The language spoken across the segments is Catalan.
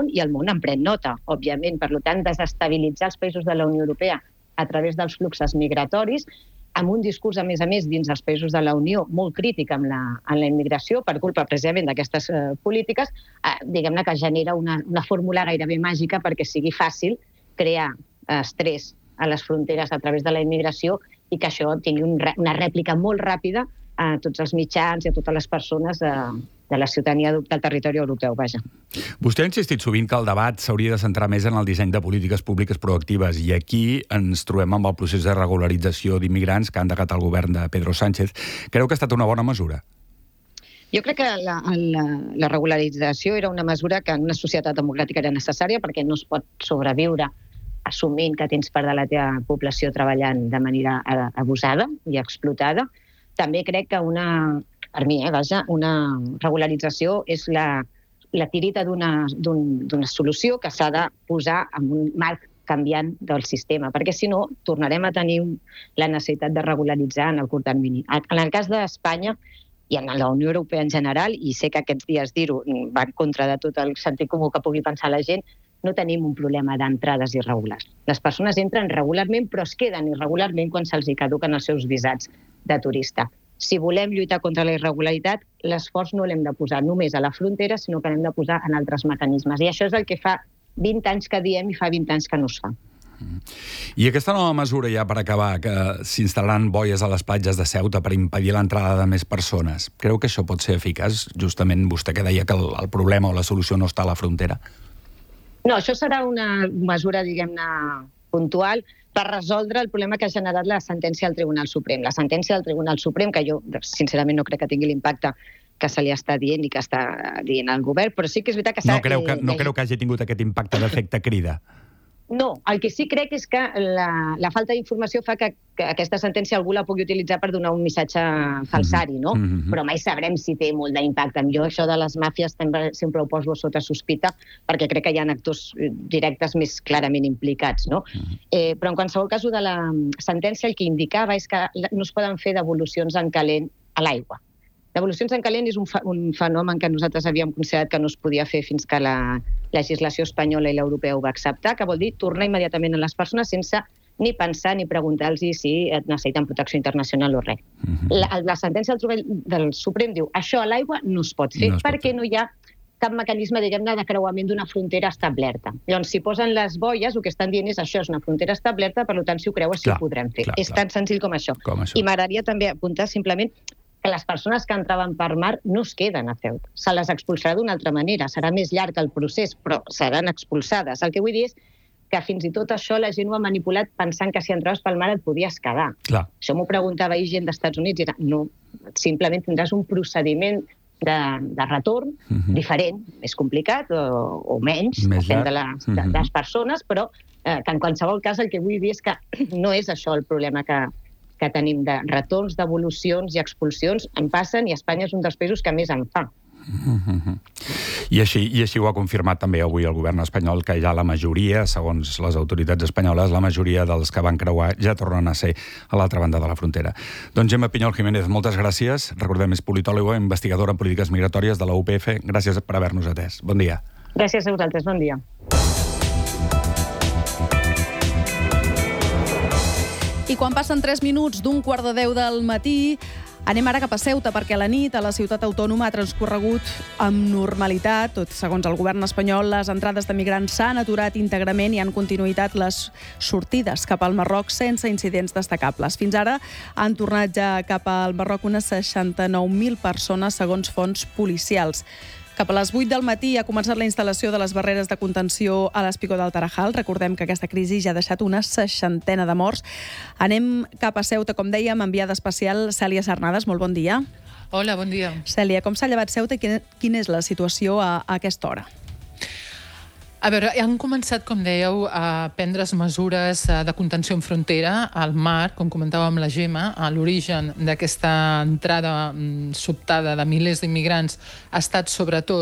i el món en pren nota, òbviament. Per tant, desestabilitzar els països de la Unió Europea a través dels fluxos migratoris, amb un discurs, a més, dins els països de la Unió molt crític amb la immigració, per culpa precisament d'aquestes polítiques, diguem-ne que genera una fórmula gairebé màgica perquè sigui fàcil crear estrès a les fronteres a través de la immigració i que això tingui una rèplica molt ràpida a tots els mitjans i a totes les persones de la ciutadania del territori europeu, vaja. Vostè ha insistit sovint que el debat s'hauria de centrar més en el disseny de polítiques públiques proactives i aquí ens trobem amb el procés de regularització d'immigrants que ha endegat el govern de Pedro Sánchez. Creu que ha estat una bona mesura? Jo crec que la regularització era una mesura que en una societat democràtica era necessària perquè no es pot sobreviure assumint que tens part de la teva població treballant de manera abusada i explotada. També crec que una regularització és la tirita d'una solució que s'ha de posar en un marc canviant del sistema, perquè si no tornarem a tenir la necessitat de regularitzar en el curt termini. En el cas d'Espanya i en la Unió Europea en general, i sé que aquests dies dir-ho va en contra de tot el sentit comú que pugui pensar la gent, no tenim un problema d'entrades irregulars. Les persones entren regularment, però es queden irregularment quan se'ls caduquen els seus visats de turista. Si volem lluitar contra la irregularitat, l'esforç no l'hem de posar només a la frontera, sinó que l'hem de posar en altres mecanismes. I això és el que fa 20 anys que diem i fa 20 anys que no es fa. I aquesta nova mesura, ja per acabar, que s'instal·laran boies a les platges de Ceuta per impedir l'entrada de més persones, creu que això pot ser eficaç? Justament vostè que deia que el problema o la solució no està a la frontera. No, això serà una mesura, diguem-ne, puntual per resoldre el problema que ha generat la sentència del Tribunal Suprem. La sentència del Tribunal Suprem, que jo, sincerament, no crec que tingui l'impacte que se li està dient i que està dient el govern, però sí que és veritat que No creu que hagi tingut aquest impacte d'efecte crida? No, el que sí crec és que la falta d'informació fa que aquesta sentència algú la pugui utilitzar per donar un missatge falsari, no? Però mai sabrem si té molt d'impacte. Jo això de les màfies sempre ho poso sota sospita perquè crec que hi ha actors directes més clarament implicats, no? Però en qualsevol cas, de la sentència el que indicava és que no es poden fer devolucions en calent a l'aigua. Devolucions en calent és un fenomen que nosaltres havíem considerat que no es podia fer fins que la legislació espanyola i l'europea ho va acceptar, que vol dir tornar immediatament a les persones sense ni pensar ni preguntar-los si necessiten protecció internacional o res. La sentència del Suprem diu això a l'aigua no es pot fer perquè no hi ha cap mecanisme, diguem-ne, de creuament d'una frontera establerta. Llavors, si posen les boies, el que estan dient és això és una frontera establerta, per tant, si ho creues, sí ho podrem fer. És tan senzill com això. I m'agradaria també apuntar simplement que les persones que entraven per mar no es queden a Ceuta. Se les expulsarà d'una altra manera. Serà més llarg el procés, però seran expulsades. El que vull dir és que fins i tot això la gent ho ha manipulat pensant que si entraves pel mar et podies quedar. Això m'ho preguntava ahir gent dels Estats Units i era, no, simplement tindràs un procediment de retorn diferent, més complicat o menys, depèn de les persones, però que en qualsevol cas el que vull dir és que no és això el problema que tenim de retorns, devolucions i expulsions. En passen i Espanya és un dels països que més en fa. I així ho ha confirmat també avui el govern espanyol, que ja la majoria, segons les autoritats espanyoles, la majoria dels que van creuar ja tornen a ser a l'altra banda de la frontera. Doncs Gemma Pinyol Jiménez, moltes gràcies. Recordem, és politòloga, investigadora en polítiques migratòries de la UPF. Gràcies per haver-nos atès. Bon dia. Gràcies a vosaltres. Bon dia. I quan passen 3 minuts d'un 9:15 del matí, anem ara cap a Ceuta, perquè la nit a la ciutat autònoma ha transcorregut amb normalitat. Tot segons el govern espanyol, les entrades de migrants s'han aturat íntegrament i han continuïtat les sortides cap al Marroc sense incidents destacables. Fins ara han tornat ja cap al Marroc unes 69.000 persones, segons fonts policials. Cap a les 8 del matí ha començat la instal·lació de les barreres de contenció a l'Espigó del Tarajal. Recordem que aquesta crisi ja ha deixat una 60ena de morts. Anem cap a Ceuta, com dèiem, enviada especial Cèlia Sarnades. Molt bon dia. Hola, bon dia. Cèlia, com s'ha llevat Ceuta i quina és la situació a aquesta hora? A veure, han començat, com dèieu, a prendre's mesures de contenció en frontera al mar, com comentàvem la Gemma. L'origen d'aquesta entrada sobtada de milers d'immigrants ha estat sobretot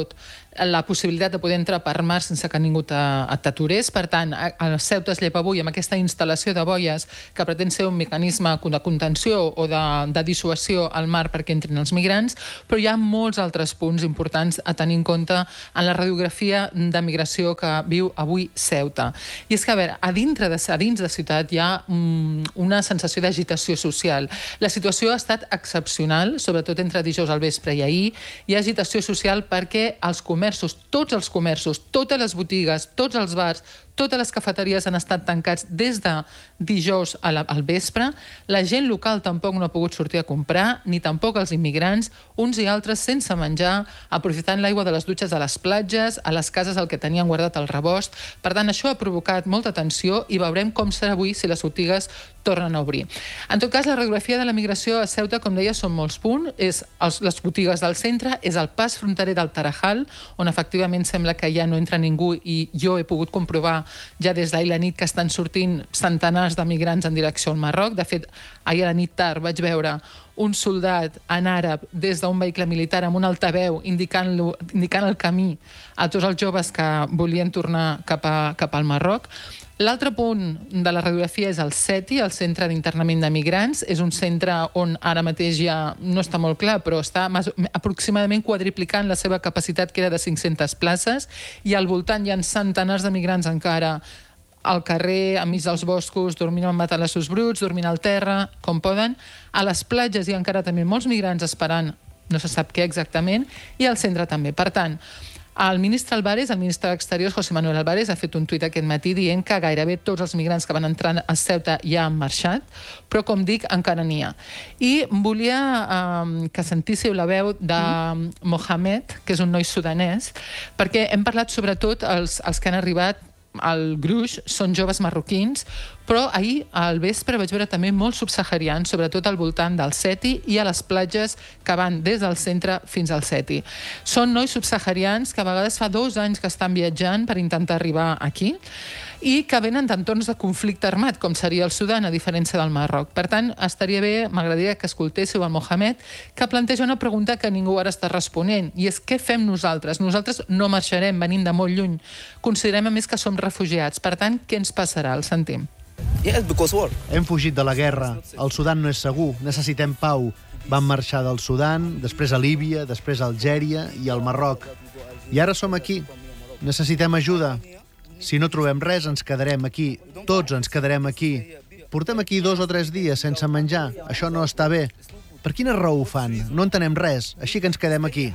la possibilitat de poder entrar per mar sense que ningú t'aturés. Per tant, a Ceuta es llepa avui amb aquesta instal·lació de boies que pretén ser un mecanisme de contenció o de dissuasió al mar perquè entrin els migrants, però hi ha molts altres punts importants a tenir en compte en la radiografia de migració que viu avui Ceuta. I és que, a veure, a dins de ciutat hi ha una sensació d'agitació social. La situació ha estat excepcional, sobretot entre dijous al vespre i ahir. Hi ha agitació social perquè els comerços, tots els comerços, totes les botigues, tots els bars, totes les cafeteries han estat tancats des de dijous al vespre. La gent local tampoc no ha pogut sortir a comprar, ni tampoc els immigrants, uns i altres sense menjar, aprofitant l'aigua de les dutxes a les platges, a les cases el que tenien guardat al rebost. Per tant, això ha provocat molta tensió i veurem com serà avui si les botigues tornen a obrir. En tot cas, la radiografia de la migració a Ceuta, com deia, són molts punts. És les botigues del centre, és el pas fronterer del Tarajal, on efectivament sembla que ja no entra ningú i jo he pogut comprovar ja des d'ahir la nit que estan sortint centenars de migrants en direcció al Marroc. De fet, ahir a la nit tard vaig veure un soldat en àrab des d'un vehicle militar amb un altaveu indicant el camí a tots els joves que volien tornar cap al Marroc. L'altre punt de la radiografia és el CETI, el Centre d'Internament de Migrants. És un centre on ara mateix ja no està molt clar, però està aproximadament quadriplicant la seva capacitat, que era de 500 places, i al voltant hi ha centenars de migrants encara al carrer, enmig dels boscos, dormint amb matalassos bruts, dormint al terra, com poden. A les platges hi ha encara també molts migrants esperant, no se sap què exactament, i al centre també. Per tant, el ministre Álvarez, el ministre d'Exteriors, José Manuel Álvarez, ha fet un tuit aquest matí dient que gairebé tots els migrants que van entrar a Ceuta ja han marxat, però, com dic, encara n'hi ha. I volia que sentíssiu la veu de Mohamed, que és un noi sudanès, perquè hem parlat sobretot els que han arribat al Gruix, són joves marroquins, però ahir al vespre vaig veure també molts subsaharians, sobretot al voltant del CETI i a les platges que van des del centre fins al CETI. Són nois subsaharians que a vegades fa 2 anys que estan viatjant per intentar arribar aquí i que venen d'entorns de conflicte armat, com seria el Sudan, a diferència del Marroc. Per tant, estaria bé, m'agradaria que escoltéssiu el Mohamed, que planteja una pregunta que ningú ara està responent, i és què fem nosaltres? Nosaltres no marxarem, venim de molt lluny. Considerem, a més, que som refugiats. Per tant, què ens passarà? El sentim. Hem fugit de la guerra. El Sudan no és segur. Necessitem pau. Vam marxar del Sudan, després a Líbia, després a Algèria i al Marroc. I ara som aquí. Necessitem ajuda. Si no trobem res, ens quedarem aquí. Tots ens quedarem aquí. Portem aquí 2 o 3 dies sense menjar. Això no està bé. Per quina raó ho fan? No entenem res. Així que ens quedem aquí.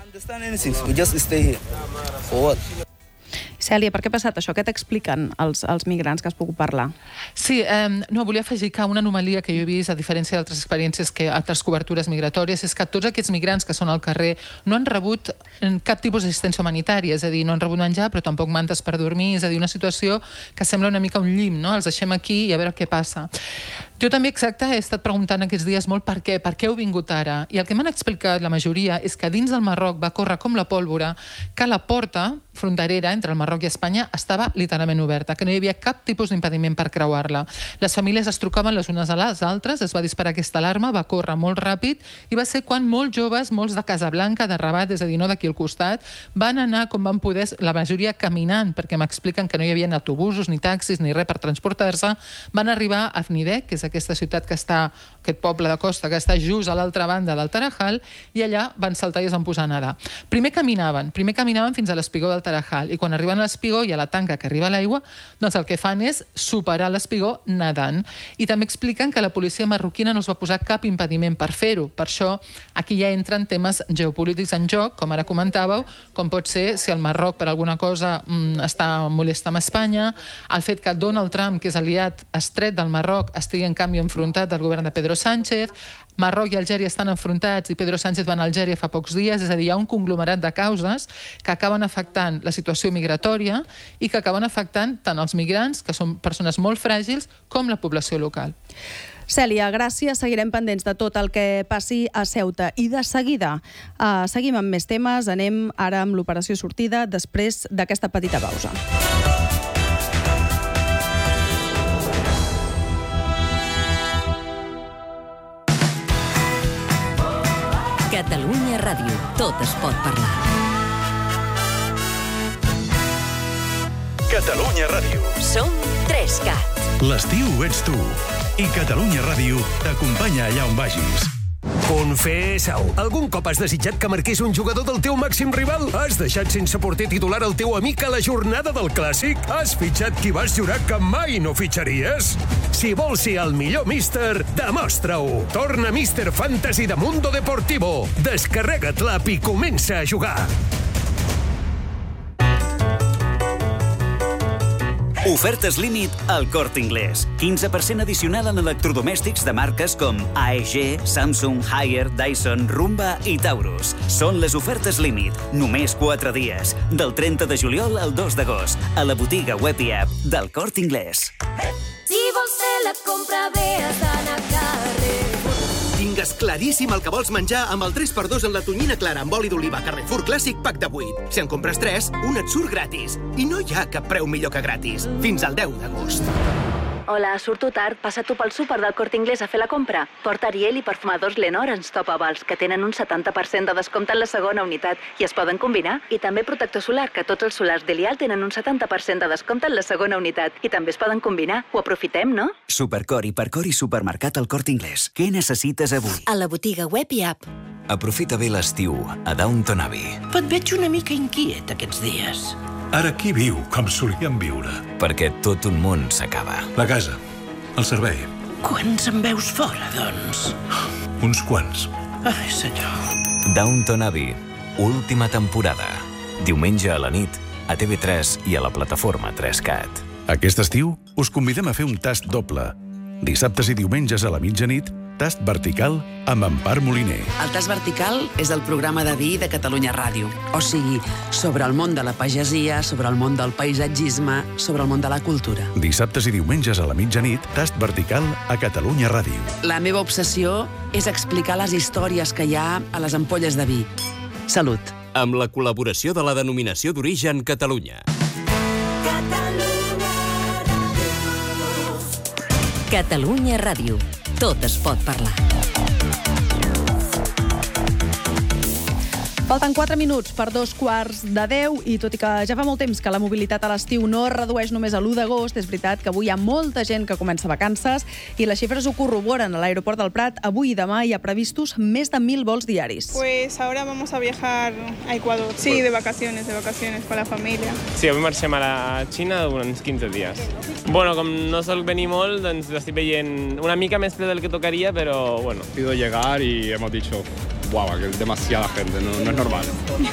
Cèlia, per què ha passat això? Què t'expliquen els migrants que has pogut parlar? Sí, no, volia afegir que una anomalia que jo he vist, a diferència d'altres experiències, altres cobertures migratòries, és que tots aquests migrants que són al carrer no han rebut cap tipus d'assistència humanitària, és a dir, no han rebut menjar, però tampoc mantes per dormir, és a dir, una situació que sembla una mica un llim, no? Els deixem aquí i a veure què passa. Jo també, exacte, he estat preguntant aquests dies molt per què heu vingut ara, i el que m'han explicat la majoria és que dins del Marroc va córrer com la pólvora que la porta fronterera entre el Marroc i Espanya estava literalment oberta, que no hi havia cap tipus d'impediment per creuar-la. Les famílies es trucaven les unes a les altres, es va disparar aquesta alarma, va córrer molt ràpid, i va ser quan molts joves, molts de Casablanca, de Rabat, és a dir, no d'aquí al costat, van anar com van poder, la majoria caminant, perquè m'expliquen que no hi havia autobusos, ni taxis, ni res per transportar-se, van arribar a Afnidek, que és aquesta ciutat que està, aquest poble de costa que està just a l'altra banda del Tarajal, i allà van saltar i es van posar a nedar. Primer caminaven fins a l'espigó del Tarajal, i quan arriben a l'espigó i a la tanca que arriba a l'aigua, doncs el que fan és superar l'espigó nedant. I també expliquen que la policia marroquina no es va posar cap impediment per fer-ho. Per això aquí ja entren temes geopolítics en joc, com ara comentàveu, com pot ser si el Marroc per alguna cosa està molest amb Espanya, el fet que Donald Trump, que és aliat estret del Marroc, estigui en canvi enfrontat del govern de Pedro Sánchez. Marroc i Algèria estan enfrontats i Pedro Sánchez va anar a Algèria fa pocs dies, és a dir, hi ha un conglomerat de causes que acaben afectant la situació migratòria i que acaben afectant tant els migrants, que són persones molt fràgils, com la població local. Cèlia, gràcies. Seguirem pendents de tot el que passi a Ceuta. I de seguida seguim amb més temes. Anem ara amb l'operació sortida després d'aquesta petita pausa. Catalunya Ràdio. Tot es pot parlar. Catalunya Ràdio. Som 3CAT. L'estiu ets tu. I Catalunya Ràdio t'acompanya allà on vagis. Confessa-ho. Algun cop has desitjat que marqués un jugador del teu màxim rival? Has deixat sense porter titular el teu amic a la jornada del Clàssic? Has fitxat qui vas jurar que mai no fitxaries? Si vols ser el millor míster, demostra-ho. Torna Míster Fantasy de Mundo Deportivo. Descarrega't l'app i comença a jugar. Ofertes límit al Corte Inglés. 15% addicional en electrodomèstics de marques com AEG, Samsung, Haier, Dyson, Rumba i Taurus. Són les ofertes límit. Només 4 dies. Del 30 de juliol al 2 d'agost. A la botiga web i app del Corte Inglés. Si vols fer la compra, bé has d'anar a Carrefour. Tingues claríssim el que vols menjar amb el 3x2 en la tonyina clara amb oli d'oliva Carrefour Clàssic pack de 8. Si en compres 3, un et surt gratis. I no hi ha cap preu millor que gratis. Fins al 10 d'agost. Hola, surto tard. Passa tu pel súper del Corte Inglés a fer la compra. Porta Ariel i perfumadors Lenor Unstoppables, que tenen un 70% de descompte en la segona unitat i es poden combinar. I també protector solar, que tots els solars d'Elial tenen un 70% de descompte en la segona unitat i també es poden combinar. Ho aprofitem, no? Supercor, Hipercor i Supermercat al Corte Inglés. Què necessites avui? A la botiga web i app. Aprofita bé l'estiu a Downton Abbey. Et veig una mica inquiet aquests dies. Ara qui viu com solíem viure? Perquè tot un món s'acaba. La casa, el servei. Quants en veus fora, doncs? Uns quants. Ai, senyor. Downton Abbey, última temporada. Diumenge a la nit, a TV3 i a la plataforma 3CAT. Aquest estiu us convidem a fer un tast doble. Dissabtes i diumenges a la mitjanit, tast vertical amb Empar Moliner. El tast vertical és el programa de vi de Catalunya Ràdio. O sigui, sobre el món de la pagesia, sobre el món del paisatgisme, sobre el món de la cultura. Dissabtes i diumenges a la mitjanit, tast vertical a Catalunya Ràdio. La meva obsessió és explicar les històries que hi ha a les ampolles de vi. Salut. Amb la col·laboració de la Denominació d'Origen Catalunya. Catalunya Ràdio. Tot es pot parlar. Falten 4 minuts per 9:15 i tot i que ja fa molt temps que la mobilitat a l'estiu no es redueix només a l'1 d'agost, és veritat que avui hi ha molta gent que comença vacances i les xifres ho corroboren. A l'aeroport del Prat avui i demà hi ha previstos més de 1.000 vols diaris. Pues ahora vamos a viajar a Ecuador. Sí, de vacaciones con la familia. Sí, avui marxem a la Xina uns 15 dies. Bueno, com no sol venir molt, doncs l'estic veient una mica més ple del que tocaria, però bueno. Pido llegar y hemos dicho, guau, que es demasiada gente, no es normal.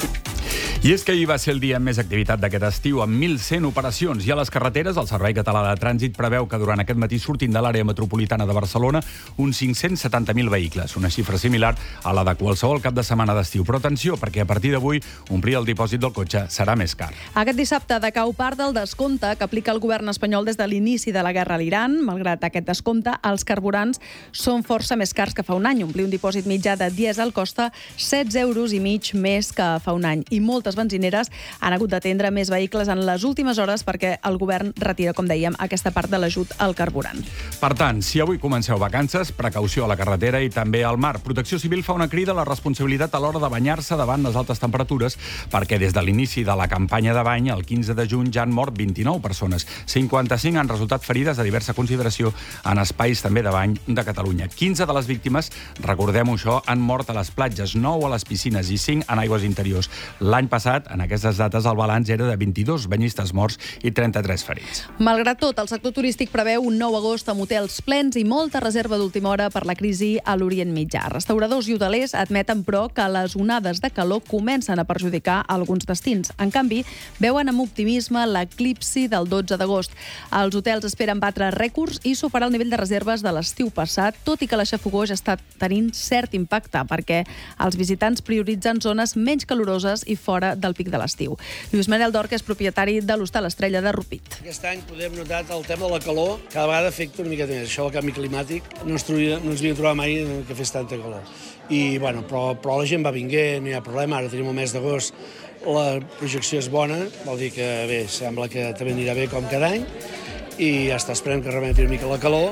I és que ahir va ser el dia amb més activitat d'aquest estiu, amb 1.100 operacions. I a les carreteres, el Servei Català de Trànsit preveu que durant aquest matí surtin de l'àrea metropolitana de Barcelona uns 570.000 vehicles, una xifra similar a la de qualsevol cap de setmana d'estiu. Però atenció, perquè a partir d'avui omplir el dipòsit del cotxe serà més car. Aquest dissabte decau part del descompte que aplica el govern espanyol des de l'inici de la guerra a l'Iran. Malgrat aquest descompte, els carburants són força més cars que fa un any. Omplir un dipòsit mitjà de dièsel costa 16,5 euros més que fa un any. I moltes benzineres han hagut d'atendre més vehicles en les últimes hores perquè el govern retira, com dèiem, aquesta part de l'ajut al carburant. Per tant, si avui comenceu vacances, precaució a la carretera i també al mar. Protecció Civil fa una crida a la responsabilitat a l'hora de banyar-se davant les altes temperatures perquè des de l'inici de la campanya de bany, el 15 de juny, ja han mort 29 persones. 55 han resultat ferides de diversa consideració en espais també de bany de Catalunya. 15 de les víctimes, recordem-ho això, han mort a les platges, 9 a les piscines i 5 en aigües interiors. L'any passat, en aquestes dates, el balanç era de 22 banyistes morts i 33 ferits. Malgrat tot, el sector turístic preveu un 9 agost amb hotels plens i molta reserva d'última hora per la crisi a l'Orient Mitjà. Restauradors i hotelers admeten, però, que les onades de calor comencen a perjudicar alguns destins. En canvi, veuen amb optimisme l'eclipsi del 12 d'agost. Els hotels esperen batre rècords i superar el nivell de reserves de l'estiu passat, tot i que la xafogó ja està tenint cert impacte, perquè els visitants prioritzen zones menys caloroses i fora del pic de l'estiu. Lluís Manel Dorca és propietari de l'Hostal Estrella de Rupit. Aquest any podem notar el tema de la calor, cada vegada afecta una miqueta més. Això del canvi climàtic no ens havíem trobat mai que fes tanta calor. I, bueno, però la gent va vinguent, no hi ha problema, ara tenim el mes d'agost, la projecció és bona, vol dir que bé, sembla que també anirà bé com cada any, i ja està esperant que remeti una mica la calor.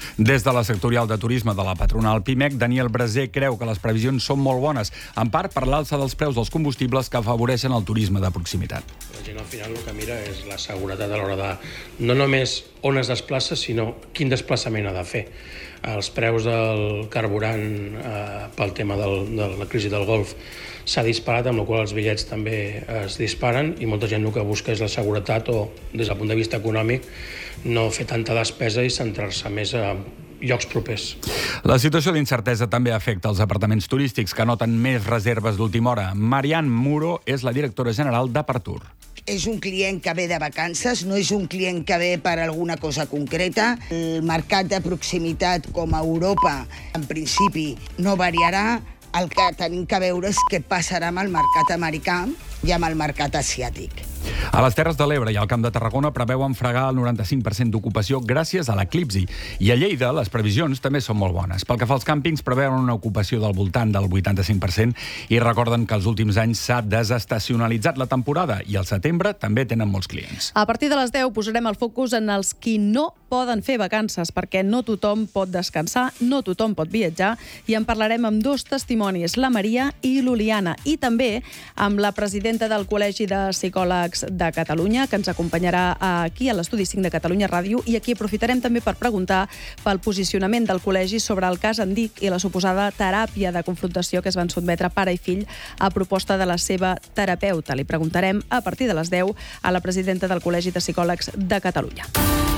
Des de la sectorial de turisme de la patronal Pimec, Daniel Braser creu que les previsions són molt bones, en part per l'alça dels preus dels combustibles que afavoreixen el turisme de proximitat. La gent al final el que mira és la seguretat a l'hora de no només on es desplaça, sinó quin desplaçament ha de fer. Els preus del carburant pel tema de la crisi del Golf s'ha disparat, amb la qual els bitllets també es disparen i molta gent el que busca és la seguretat o, des del punt de vista econòmic, no fer tanta despesa i centrar-se més a llocs propers. La situació d'incertesa també afecta els apartaments turístics que noten més reserves d'última hora. Marian Muro és la directora general d'Apertur. És un client que ve de vacances, no és un client que ve per alguna cosa concreta. El mercat de proximitat com a Europa, en principi, no variarà. El que tenim que veure és què passarà amb el mercat americà i amb el mercat asiàtic. A les Terres de l'Ebre i al Camp de Tarragona preveuen fregar el 95% d'ocupació gràcies a l'eclipsi. I a Lleida les previsions també són molt bones. Pel que fa als càmpings, preveuen una ocupació del voltant del 85% i recorden que els últims anys s'ha desestacionalitzat la temporada i al setembre també tenen molts clients. A partir de les 10 posarem el focus en els qui no poden fer vacances, perquè no tothom pot descansar, no tothom pot viatjar, i en parlarem amb dos testimonis, la Maria i l'Oliana, i també amb la presidenta del Col·legi de Psicòlegs de Catalunya, que ens acompanyarà aquí a l'Estudi 5 de Catalunya Ràdio, i aquí aprofitarem també per preguntar pel posicionament del col·legi sobre el cas Andic i la suposada teràpia de confrontació que es van sotmetre pare i fill a proposta de la seva terapeuta. Li preguntarem a partir de les 10 a la presidenta del Col·legi de Psicòlegs de Catalunya.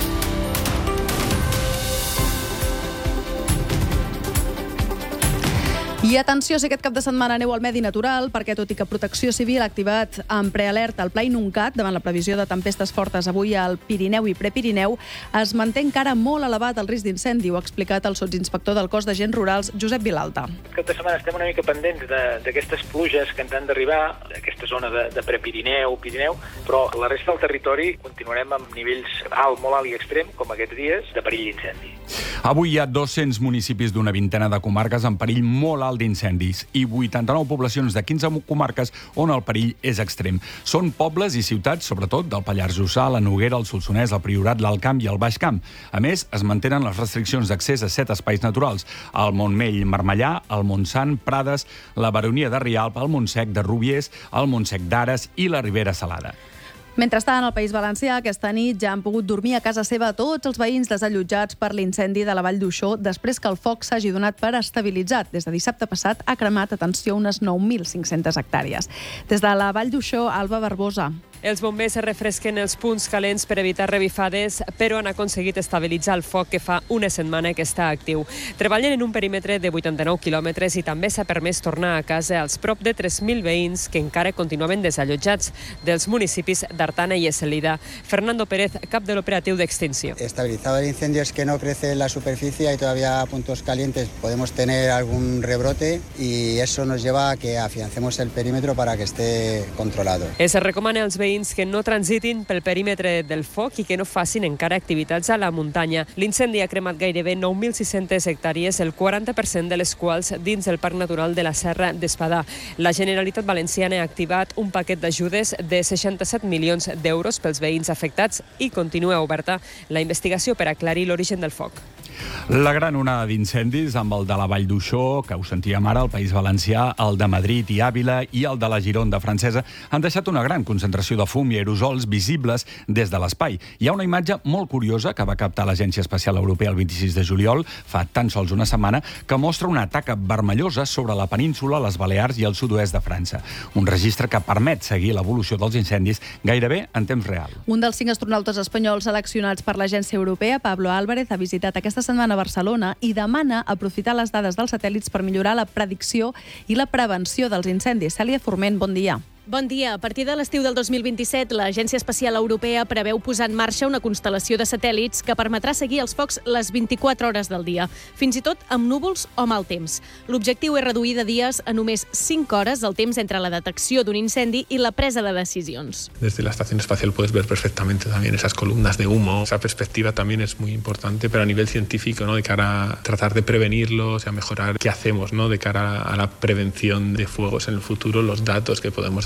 I atenció, si aquest cap de setmana aneu al medi natural, perquè tot i que Protecció Civil ha activat en prealerta el Pla Inuncat davant la previsió de tempestes fortes avui al Pirineu i Prepirineu, es manté encara molt elevat el risc d'incendi, ho ha explicat el sotsinspector del Cos d'Agents Rurals, Josep Vilalta. Aquesta setmana estem una mica pendents d'aquestes pluges que ens han d'arribar, d'aquesta zona de Prepirineu, Pirineu, però la resta del territori continuarem amb nivells alt, molt alt i extrem, com aquests dies, de perill d'incendi. Avui hi ha 200 municipis d'una vintena de comarques en perill molt alt d'incendis i 89 poblacions de 15 comarques on el perill és extrem. Són pobles i ciutats, sobretot del Pallars Jussà, la Noguera, el Solsonès, el Priorat, l'Alt Camp i el Baix Camp. A més, es mantenen les restriccions d'accés a 7 espais naturals: el Montmell, Marmellà, el Montsant, Prades, la Baronia de Rialp, el Montsec de Rubiers, el Montsec d'Ares i la Ribera Salada. Mentrestant, al País Valencià, aquesta nit ja han pogut dormir a casa seva tots els veïns desallotjats per l'incendi de la Vall d'Uixó després que el foc s'hagi donat per estabilitzat. Des de dissabte passat ha cremat, atenció, unes 9.500 hectàrees. Des de la Vall d'Uixó, Alba Barbosa. Els bombers refresquen els punts calents per evitar revifades, però han aconseguit estabilitzar el foc que fa una setmana que està actiu. Treballen en un perímetre de 89 quilòmetres i també s'ha permès tornar a casa als prop de 3.000 veïns que encara continuaven desallotjats dels municipis d'Artana i Eslida. Fernando Pérez, cap de l'operatiu d'extinció. Estabilizado el incendio es que no crece la superficie, hay todavía puntos calientes, podemos tener algún rebrote y eso nos lleva a que afiancemos el perímetro para que esté controlado. Es recomana als veïns que no transitin pel perímetre del foc i que no facin encara activitats a la muntanya. L'incendi ha cremat gairebé 9.600 hectàrees, el 40% de les quals dins del Parc Natural de la Serra d'Espadà. La Generalitat Valenciana ha activat un paquet d'ajudes de 67 milions d'euros pels veïns afectats i continua oberta la investigació per aclarir l'origen del foc. La gran onada d'incendis, amb el de la Vall d'Uixó, que ho sentíem ara, al País Valencià, el de Madrid i Àvila i el de la Gironda francesa, han deixat una gran concentració de fum i aerosols visibles des de l'espai. Hi ha una imatge molt curiosa que va captar l'Agència Espacial Europea el 26 de juliol, fa tan sols una setmana, que mostra una taca vermellosa sobre la península, les Balears i el sud-oest de França. Un registre que permet seguir l'evolució dels incendis gairebé en temps real. Un dels 5 astronautes espanyols seleccionats per l'Agència Europea, Pablo Álvarez, ha visitat aquesta setmana a Barcelona i demana aprofitar les dades dels satèl·lits per millorar la predicció i la prevenció dels incendis. Cèlia Forment, bon dia. Bon dia. A partir de l'estiu del 2027, l'Agència Espacial Europea preveu posar en marxa una constel·lació de satèl·lits que permetrà seguir els focs les 24 hores del dia, fins i tot amb núvols o mal temps. L'objectiu és reduir de dies a només 5 hores el temps entre la detecció d'un incendi i la presa de decisions. Desde la estación espacial puedes ver perfectamente también esas columnas de humo. Esa perspectiva también es muy importante, pero a nivel científico, ¿no? De cara a tratar de prevenirlos y a mejorar qué hacemos, ¿no? De cara a la prevención de fuegos en el futuro, los datos que podemos dar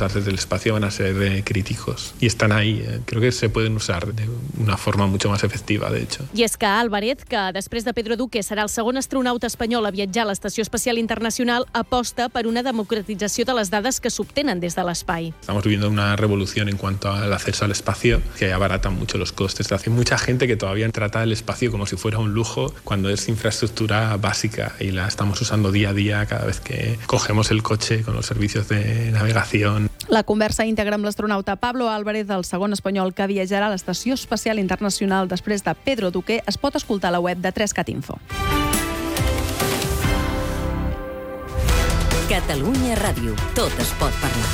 usar desde el espacio van a ser críticos. Y están ahí. Creo que se pueden usar de una forma mucho más efectiva, de hecho. I és que Álvarez, que després de Pedro Duque serà el segon astronauta espanyol a viatjar a l'Estació Espacial Internacional, aposta per una democratització de les dades que s'obtenen des de l'espai. Estamos viviendo una revolución en cuanto al acceso al espacio que abaratan mucho los costes. Hay mucha gente que todavía trata el espacio como si fuera un lujo cuando es infraestructura básica y la estamos usando día a día cada vez que cogemos el coche con los servicios de navegación. La conversa íntegra amb l'astronauta Pablo Álvarez, el segon espanyol que viatjarà a l'Estació Espacial Internacional després de Pedro Duque, es pot escoltar a la web de 3cat Info. Catalunya Ràdio. Tot es pot parlar.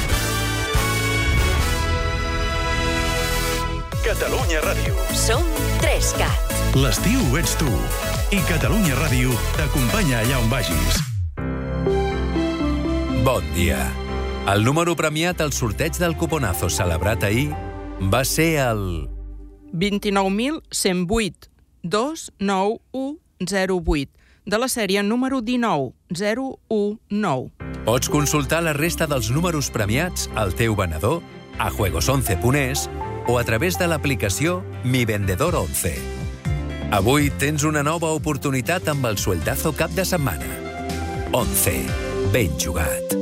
Catalunya Ràdio. Som 3cat. L'estiu ets tu. I Catalunya Ràdio t'acompanya allà on vagis. Bon dia. El número premiat al sorteig del cuponazo celebrat ahir va ser el 29.108 29108 de la sèrie número 19019. Pots consultar la resta dels números premiats al teu venedor, a juegos11.es o a través de l'aplicació Mi Vendedor 11. Avui tens una nova oportunitat amb el sueldazo cap de setmana. 11. Ben jugat.